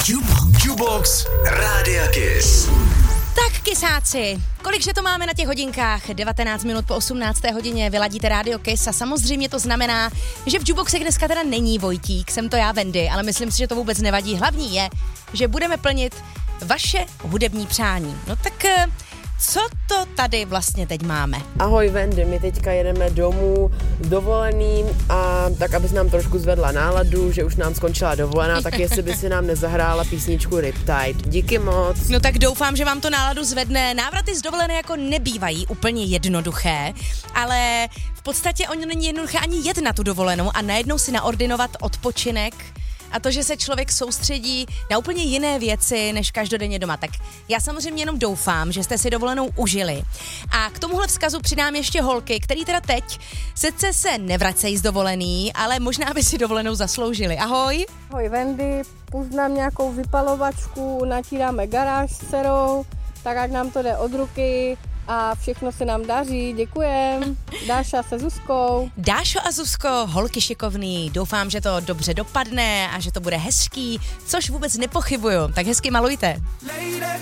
Jubox Rádia Kiss. Tak kysáci, kolikže to máme na těch hodinkách? 19 minut po 18. hodině vyladíte Rádio Kiss a samozřejmě to znamená, že v Juboxech dneska teda není Vojtík, jsem to já Wendy, ale myslím si, že to vůbec nevadí. Hlavní je, že budeme plnit vaše hudební přání. No tak co to tady vlastně teď máme? Ahoj Wendy, my teďka jedeme domů s dovoleným a tak, abys nám trošku zvedla náladu, že už nám skončila dovolená, tak jestli by si nám nezahrála písničku Riptide. Díky moc. No tak doufám, že vám to náladu zvedne. Návraty z dovolené jako nebývají úplně jednoduché, ale v podstatě ono není jednoduché ani jet na tu dovolenou a najednou si naordinovat odpočinek a to, že se člověk soustředí na úplně jiné věci, než každodenně doma. Tak já samozřejmě jenom doufám, že jste si dovolenou užili. A k tomuhle vzkazu přidám ještě holky, který teda teď sice se nevracejí z dovolený, ale možná by si dovolenou zasloužili. Ahoj! Ahoj Wendy, pust nám nějakou vypalovačku, natíráme garáž s dcerou, tak ať nám to jde od ruky a všechno se nám daří, děkujem. Dáša se Zuzkou. Dášo a Zuzko, holky šikovný, doufám, že to dobře dopadne a že to bude hezký, což vůbec nepochybuju, tak hezky malujte.